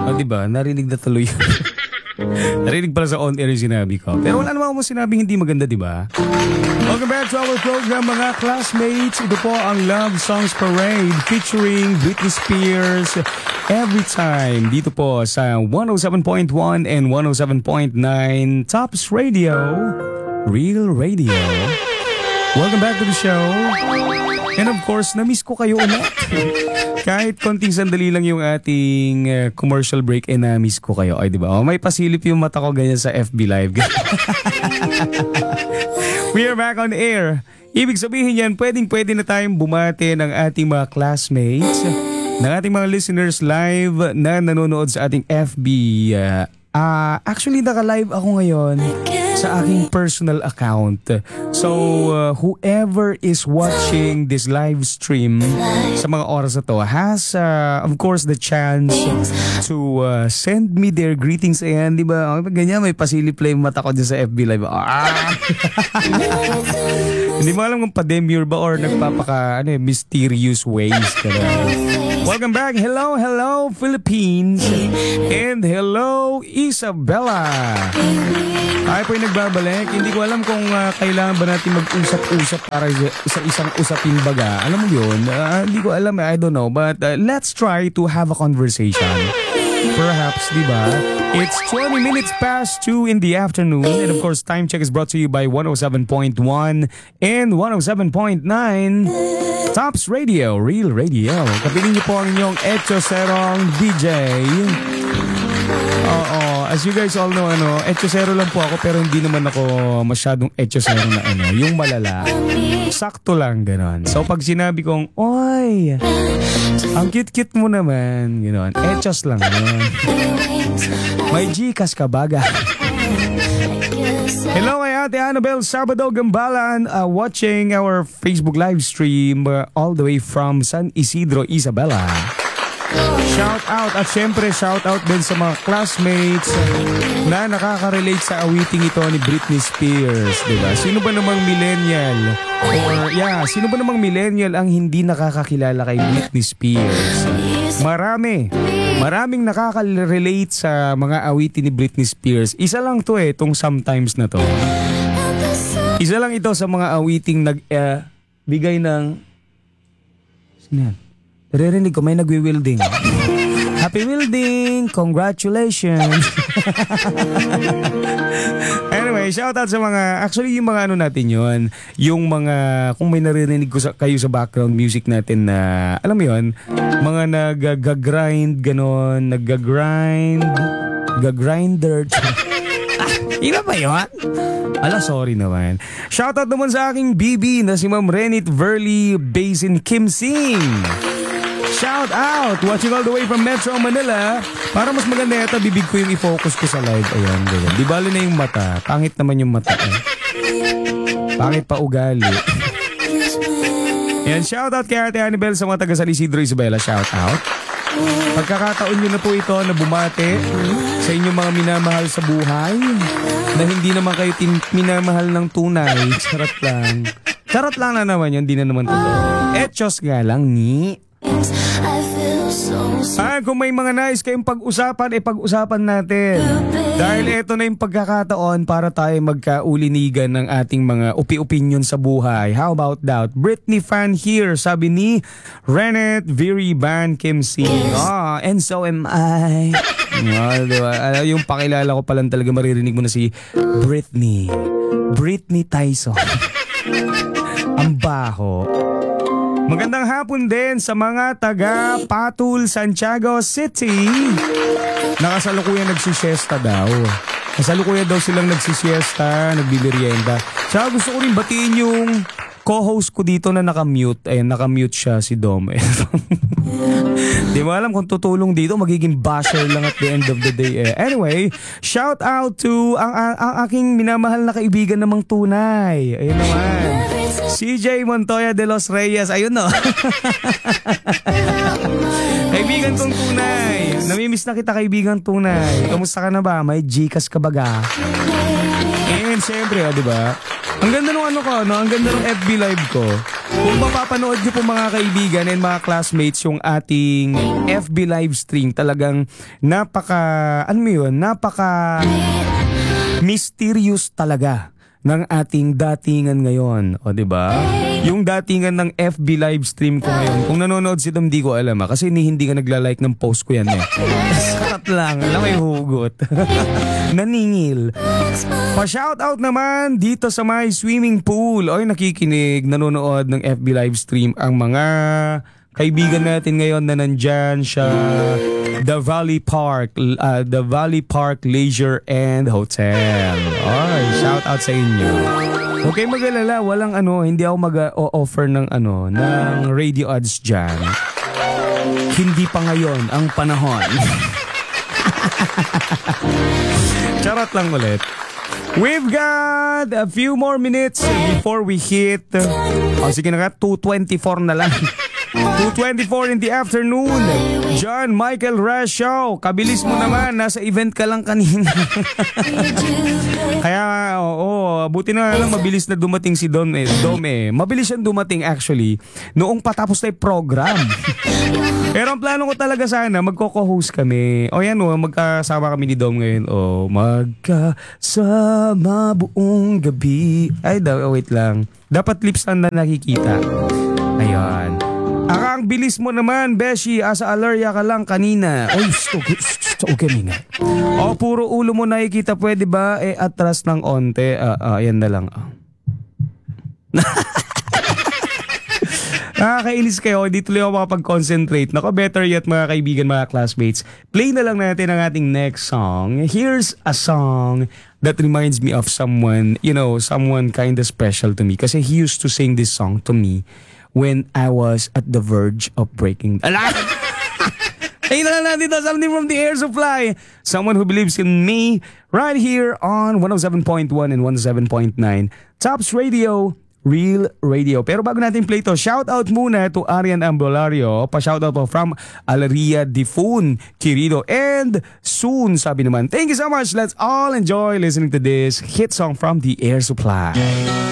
O diba, narinig na tuloy. Narinig pala sa on-air yung sinabi ko. Pero wala naman akong sinabing hindi maganda, diba? Welcome back to our program, mga classmates. Ito po ang Love Songs Parade featuring Britney Spears every time. Dito po sa 107.1 and 107.9 Tops Radio, Real Radio. Welcome back to the show. And of course, na-miss ko kayo ulit. Kahit konting sandali lang yung ating commercial break, na-miss ko kayo. Ay, diba? Oh, may pasilip yung mata ko ganyan sa FB Live. We are back on air. Ibig sabihin yan, pwedeng-pwede na tayong bumati ng ating mga classmates, ng ating mga listeners live na nanonood sa ating FB. Actually, naka-live ako ngayon sa aking personal account. So, whoever is watching this live stream sa mga oras na to has, of course, the chance to send me their greetings. Ayan, di ba? Ganyan, may pasilip lang yung mata ko dyan sa FB Live. Hindi mo alam kung pa-demure ba or nagpapaka mysterious ways. Welcome back. Hello, hello, Philippines. And hello, Isabella. Ay po yung nagbabalik. Hindi ko alam kung kailangan ba natin mag-usap-usap para sa isang usapin baga. Alam mo yun? Hindi ko alam. I don't know. But let's try to have a conversation. Perhaps, di ba? It's 20 minutes past 2 in the afternoon. And of course, Time Check is brought to you by 107.1 and 107.9 Tops Radio, Real Radio. Kapiling niyo po ang inyong Echoserong DJ. Oo, as you guys all know, Echosero lang po ako pero hindi naman ako masyadong Echosero na yung malala. Sakto lang, ganon. So pag sinabi kong, oy, ang cute-cute mo naman, ganon. Echos lang, ganon. May Gcash ka baga. Hello kay Ate Annabel Sabado Gambalan, watching our Facebook live stream all the way from San Isidro, Isabela. Shout out at syempre shout out din sa mga classmates na nakaka-relate sa awiting ito ni Britney Spears, diba? Sino ba namang millennial? Sino ba namang millennial ang hindi nakakakilala kay Britney Spears? Maraming nakaka-relate sa mga awitin ni Britney Spears. Isa lang to tong Sometimes na to. Isa lang ito sa mga awiting bigay ng... Sino yan? Naririnig ko, may nagwi-wielding. Happy wielding! Congratulations! Anyway, shout out sa mga, actually yung mga natin yun, yung mga, kung may naririnig ko kayo sa background music natin na, alam mo yun, mga nag-grind, ganon, nag-grinder. Iba ba yun? Ala, sorry naman. Shoutout naman sa aking BB na si Ma'am Renit Verly Basin Kim Sing. Shout out! Watching all the way from Metro Manila. Para mas maganda yata, bibig ko yung i-focus ko sa live. Ayan, ganyan. Di bali na yung mata. Pangit naman yung mata. Pangit pa ugali. Ayan, shout out kay Ate Annabel sa mga taga San Isidro, Isabela. Shout out. Pagkakataon nyo na po ito na bumate sa inyong mga minamahal sa buhay na hindi naman kayo minamahal ng tunay. Charot lang. Charot lang na naman yun. Di na naman totoo. Echos nga lang ni... kung may mga nice kayong pag-usapan, pag-usapan natin. Dahil ito na yung pagkakataon para tayo magkaulinigan ng ating mga opinion sa buhay. How about that? Britney fan here, sabi ni Renette Viriban Kim C. And so am I. Diba? Yung pakilala ko palang talaga maririnig mo na si Britney Tyson. Ang baho. Magandang hapon din sa mga taga Patul, Santiago City. Nakasalukuyan nagsisiesta daw. Kasalukuyan daw silang nagsisiesta, nagbibirienda. Tsaka gusto ko rin batiin yung co-host ko dito na nakamute. Ayan, nakamute siya, si Dom. Di mo alam kung tutulong dito, magiging basher lang at the end of the day. Anyway, shout out to ang aking minamahal na kaibigan namang tunay. Ayun naman. CJ Montoya de los Reyes. Ayun no. Kaibigan kong tunay. Namimiss na kita, kaibigan tunay. Kamusta ka na ba? May Gcash ka baga? And siyempre, di ba? Ang ganda nung ang ganda ng FB live ko. Kung mapapanood nyo po mga kaibigan and mga classmates yung ating FB live stream, talagang napaka mysterious talaga ng ating datingan ngayon. O, diba? Yung datingan ng FB live stream ko ngayon. Kung nanonood si Dom, di ko alam kasi hindi ka nagla-like ng post ko yan eh. Sakat lang. Alam, may hugot. Naningil. Pa-shoutout naman dito sa my swimming pool. Oy, nakikinig, nanonood ng FB live stream ang mga kaibigan natin ngayon na nandyan sa The Valley Park Leisure and Hotel. Oy, shout out sa inyo. Okay, mag-alala, walang hindi ako mag-offer ng ng radio ads dyan. Hindi pa ngayon ang panahon. Charot lang ulit. We've got a few more minutes before we hit sige na nga, 2:24 na lang. 2:24 in the afternoon. John Michael Rush Show. Kabilis mo naman. Nasa event ka lang kanina. Kaya, buti na lang mabilis na dumating si Dom eh. Mabilis siyang dumating actually noong patapos na yung program. Pero ang plano ko talaga sana, magko-co-host kami. Magkasama kami ni Dom ngayon. Magkasama buong gabi. Wait lang. Dapat lips na nakikita. Ayun. Ang bilis mo naman, Beshi. Asa alerya ka lang kanina. Okay nga. Puro ulo mo nakikita. Pwede ba atras ng onte? Yan na lang. Nakakainis kayo. Hindi tuloy ako makapag-concentrate. Nako, better yet mga kaibigan, mga classmates. Play na lang natin ang ating next song. Here's a song that reminds me of someone, someone kinda special to me. Kasi he used to sing this song to me when I was at the verge of breaking. Ayun na lang natin ito, something from the Air Supply. Someone who believes in me, right here on 107.1 and 107.9 Tops Radio, Real Radio. Pero bago natin play to, shout out muna to Arian Ambulario. Pa-shout out po from Alaria Difun, Quirido, and soon, sabi naman. Thank you so much. Let's all enjoy listening to this hit song from the Air Supply.